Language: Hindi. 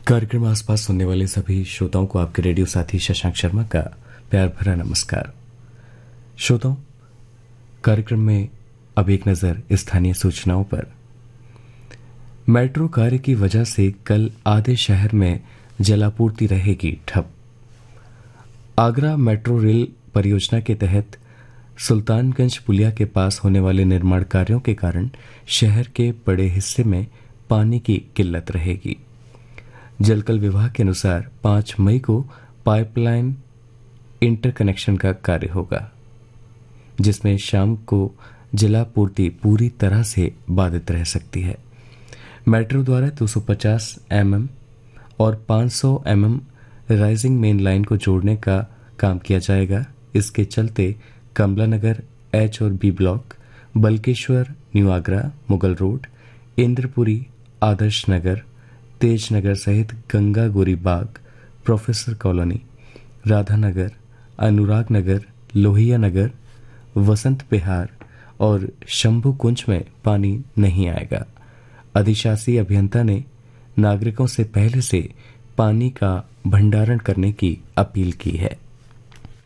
कार्यक्रम आसपास सुनने वाले सभी श्रोताओं को आपके रेडियो साथी शशांक शर्मा का प्यार भरा नमस्कार। श्रोताओं, कार्यक्रम में अब एक नजर स्थानीय सूचनाओं पर। मेट्रो कार्य की वजह से कल आधे शहर में जलापूर्ति रहेगी ठप। आगरा मेट्रो रेल परियोजना के तहत सुल्तानगंज पुलिया के पास होने वाले निर्माण कार्यों के कारण शहर के बड़े हिस्से में पानी की किल्लत रहेगी। जलकल विभाग के अनुसार 5 मई को पाइपलाइन इंटरकनेक्शन का कार्य होगा, जिसमें शाम को जलापूर्ति पूरी तरह से बाधित रह सकती है। मेट्रो द्वारा 250 mm और 500 mm राइजिंग मेन लाइन को जोड़ने का काम किया जाएगा। इसके चलते कमला नगर एच और B block, Balkeshwar, new Agra, Mughal road, Indrapuri, Adarsh Nagar, तेज नगर सहित गंगा गोरी बाग, प्रोफेसर कॉलोनी, राधानगर, अनुराग नगर, लोहिया नगर, वसंत विहार और शंभू कुंज में पानी नहीं आएगा। अधिशासी अभियंता ने नागरिकों से पहले से पानी का भंडारण करने की अपील की है।